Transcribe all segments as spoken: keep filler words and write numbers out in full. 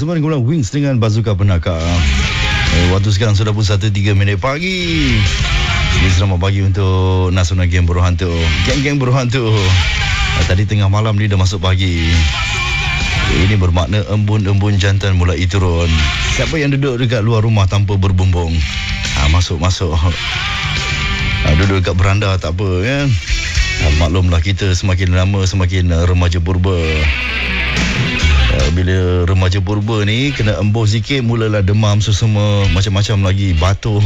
bersama dengan Wings dengan Bazooka Penakar. Eh, waktu sekarang sudah pun satu tiga minit pagi. Jadi selamat pagi untuk Nasional Geng Berhantu. Geng-geng Berhantu. Eh, tadi tengah malam ni dah masuk pagi. Ini bermakna embun-embun jantan mulai turun. Siapa yang duduk dekat luar rumah tanpa berbumbung? Ha, masuk-masuk. Ha, duduk dekat beranda tak apa kan? Ha, maklumlah kita semakin lama semakin uh, remaja purba. Uh, bila remaja purba ni kena embuh sikit mulalah demam sesama macam-macam lagi, batuk.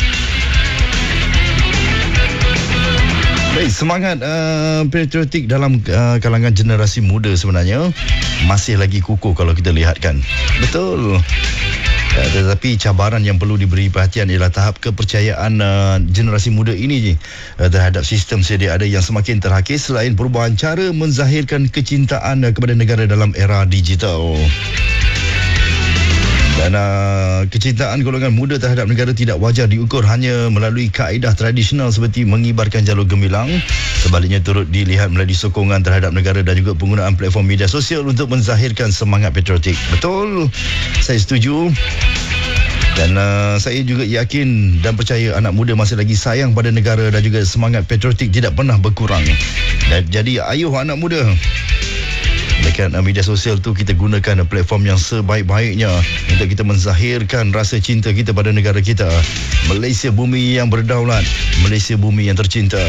Baik, semangat uh, patriotik dalam uh, kalangan generasi muda sebenarnya masih lagi kukuh kalau kita lihat kan. Betul. Uh, tetapi cabaran yang perlu diberi perhatian ialah tahap kepercayaan uh, generasi muda ini uh, terhadap sistem sedia ada yang semakin terhakis selain perubahan cara menzahirkan kecintaan uh, kepada negara dalam era digital. Dan uh, kecintaan golongan muda terhadap negara tidak wajar diukur hanya melalui kaedah tradisional seperti mengibarkan jalur gemilang. Sebaliknya turut dilihat melalui sokongan terhadap negara dan juga penggunaan platform media sosial untuk menzahirkan semangat patriotik. Betul, saya setuju. Dan uh, saya juga yakin dan percaya anak muda masih lagi sayang pada negara dan juga semangat patriotik tidak pernah berkurang. Dan jadi ayuh anak muda, dekat media sosial tu kita gunakan platform yang sebaik-baiknya untuk kita menzahirkan rasa cinta kita pada negara kita. Malaysia bumi yang berdaulat, Malaysia bumi yang tercinta.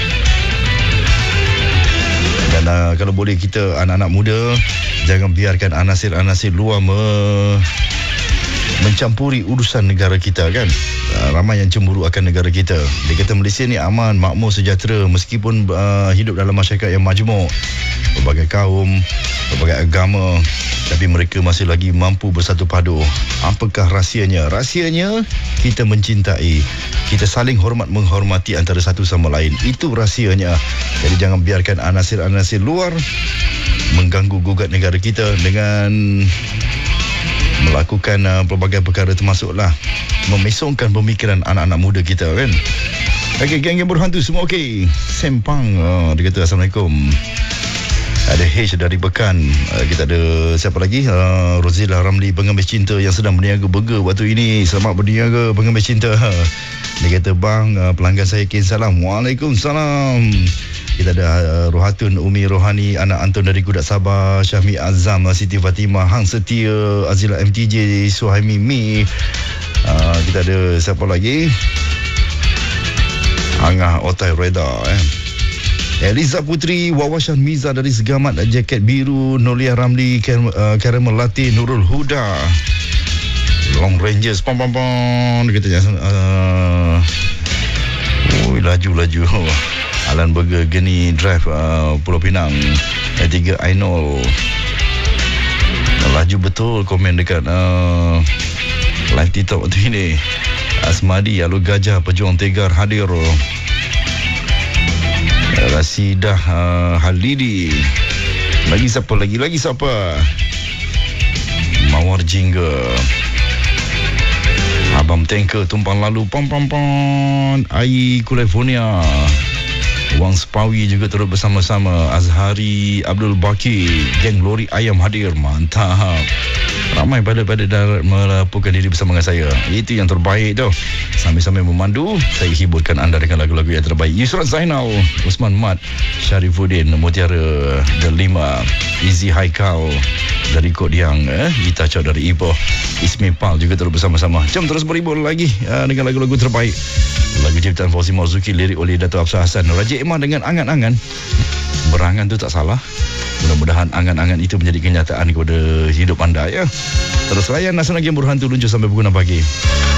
Dan uh, kalau boleh kita anak-anak muda jangan biarkan anasir-anasir luar me- mencampuri urusan negara kita kan. Uh, ramai yang cemburu akan negara kita. Dia kata Malaysia ni aman, makmur, sejahtera meskipun uh, hidup dalam masyarakat yang majmuk, berbagai kaum, berbagai agama, tapi mereka masih lagi mampu bersatu padu. Apakah rahsianya? Rahsianya kita mencintai, kita saling hormat menghormati antara satu sama lain. Itu rahsianya. Jadi jangan biarkan anasir-anasir luar mengganggu gugat negara kita dengan melakukan uh, pelbagai perkara, termasuklah memesongkan pemikiran anak-anak muda kita kan. Okey, geng-geng berhantu semua okey. Sempang, uh, dia kata Assalamualaikum. Ada H dari Pekan. uh, Kita ada siapa lagi? uh, Rozila Ramli, pengemis cinta yang sedang berniaga burger waktu ini. Selamat berniaga pengemis cinta. Dia kata bang, uh, pelanggan saya kirim salam. Waalaikumsalam. Kita ada uh, Rohatun Umi Rohani, anak Anton dari Kudat Sabah, Syahmi Azam, Siti Fatimah, Hang Setia, Azila M T J, Suhaimi Mi. uh, Kita ada siapa lagi? Angah Otai Reda eh. Eliza Putri, Wawashan Miza dari Segamat, jaket biru, Nolia Ramli, Karamel Latin, Nurul Huda, Long Rangers, pam pam pam. Dia kata uh, oi, laju-laju. Alan Burger, Geni Drive, uh, Pulau Pinang, E tiga Ainol. Laju betul komen dekat uh, live TikTok waktu ini. Asmadi, Alu Gajah, Pejuang Tegar hadir. Rasidah uh, Halidi. Lagi siapa lagi? Lagi siapa? Mawar Jingga, Abang Tanker tumpang lalu, pam pam pam. Ai California, Wang Spawi juga turut bersama-sama. Azhari Abdul Baki, geng lori ayam hadir. Mantap. Ramai pada-pada darat melaporkan diri bersama dengan saya. Itu yang terbaik tu. Sambil-sambil memandu, saya hiburkan anda dengan lagu-lagu yang terbaik. Yusran Zainal, Usman Mat, Syarifuddin, Mutiara Delima, Izzy Haikal dari Kod Yang, eh? Gita Chow dari Ipoh, Ismi Pal juga turut bersama-sama. Jom terus berhibur lagi uh, dengan lagu-lagu terbaik. Lagu ciptaan Fauzi Marzuki, lirik oleh Dato' Afsar Hassan, Raja Iman dengan Angan-Angan. Berangan tu tak salah. Mudah-mudahan angan-angan itu menjadi kenyataan kepada hidup anda ya. Terus layan Nasional Geng Berhantu luncur sampai pukul enam pagi.